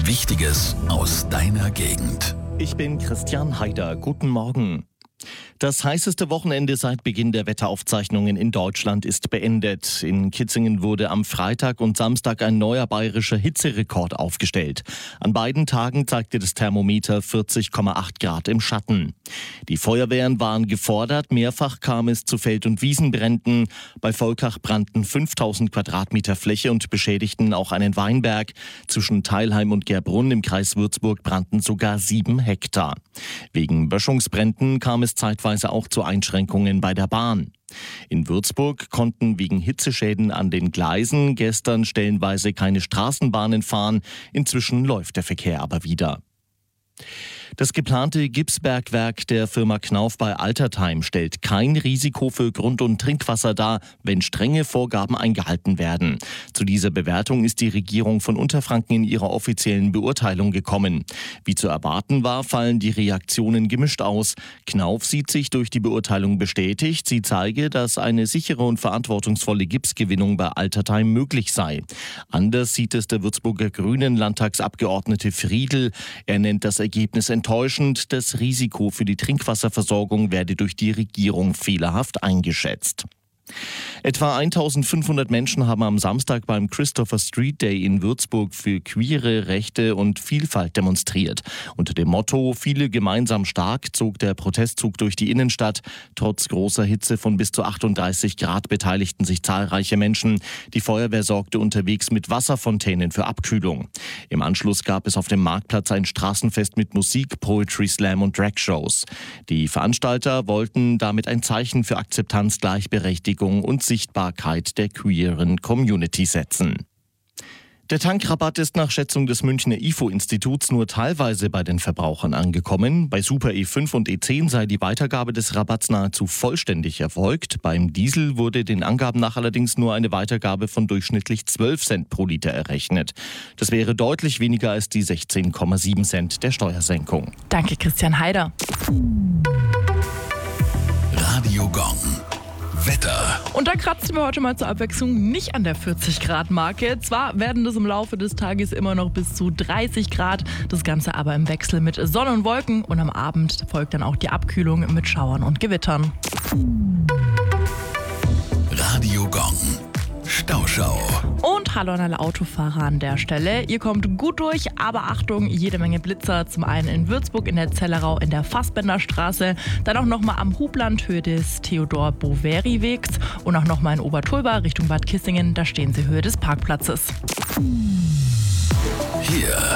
Wichtiges aus deiner Gegend. Ich bin Christian Haider. Guten Morgen. Das heißeste Wochenende seit Beginn der Wetteraufzeichnungen in Deutschland ist beendet. In Kitzingen wurde am Freitag und Samstag ein neuer bayerischer Hitzerekord aufgestellt. An beiden Tagen zeigte das Thermometer 40,8 Grad im Schatten. Die Feuerwehren waren gefordert. Mehrfach kam es zu Feld- und Wiesenbränden. Bei Volkach brannten 5000 Quadratmeter Fläche und beschädigten auch einen Weinberg. Zwischen Teilheim und Gerbrunn im Kreis Würzburg brannten sogar 7 Hektar. Wegen Böschungsbränden kam es zeitweise auch zu Einschränkungen bei der Bahn. In Würzburg konnten wegen Hitzeschäden an den Gleisen gestern stellenweise keine Straßenbahnen fahren. Inzwischen läuft der Verkehr aber wieder. Das geplante Gipsbergwerk der Firma Knauf bei Altertheim stellt kein Risiko für Grund- und Trinkwasser dar, wenn strenge Vorgaben eingehalten werden. Zu dieser Bewertung ist die Regierung von Unterfranken in ihrer offiziellen Beurteilung gekommen. Wie zu erwarten war, fallen die Reaktionen gemischt aus. Knauf sieht sich durch die Beurteilung bestätigt. Sie zeige, dass eine sichere und verantwortungsvolle Gipsgewinnung bei Altertheim möglich sei. Anders sieht es der Würzburger Grünen Landtagsabgeordnete Friedl. Er nennt das Ergebnis enttäuschend. Das Risiko für die Trinkwasserversorgung werde durch die Regierung fehlerhaft eingeschätzt. Etwa 1500 Menschen haben am Samstag beim Christopher Street Day in Würzburg für queere Rechte und Vielfalt demonstriert. Unter dem Motto "Viele gemeinsam stark" zog der Protestzug durch die Innenstadt. Trotz großer Hitze von bis zu 38 Grad beteiligten sich zahlreiche Menschen. Die Feuerwehr sorgte unterwegs mit Wasserfontänen für Abkühlung. Im Anschluss gab es auf dem Marktplatz ein Straßenfest mit Musik, Poetry Slam und Dragshows. Die Veranstalter wollten damit ein Zeichen für Akzeptanz, Gleichberechtigung und Sichtbarkeit der queeren Community setzen. Der Tankrabatt ist nach Schätzung des Münchner IFO-Instituts nur teilweise bei den Verbrauchern angekommen. Bei Super E5 und E10 sei die Weitergabe des Rabatts nahezu vollständig erfolgt. Beim Diesel wurde den Angaben nach allerdings nur eine Weitergabe von durchschnittlich 12 Cent pro Liter errechnet. Das wäre deutlich weniger als die 16,7 Cent der Steuersenkung. Danke, Christian Haider. Radio Gong. Wetter. Und da kratzen wir heute mal zur Abwechslung nicht an der 40-Grad-Marke. Zwar werden das im Laufe des Tages immer noch bis zu 30 Grad, das Ganze aber im Wechsel mit Sonne und Wolken. Und am Abend folgt dann auch die Abkühlung mit Schauern und Gewittern. Radio Gong. Stauschau. Und hallo an alle Autofahrer an der Stelle. Ihr kommt gut durch, aber Achtung, jede Menge Blitzer. Zum einen in Würzburg, in der Zellerau, in der Fassbenderstraße. Dann auch nochmal am Hubland, Höhe des Theodor-Boveri-Wegs. Und auch nochmal in Obertulba, Richtung Bad Kissingen. Da stehen sie Höhe des Parkplatzes. Hier